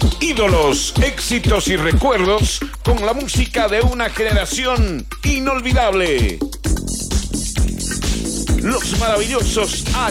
Ídolos, éxitos y recuerdos con la música de una generación inolvidable. Los maravillosos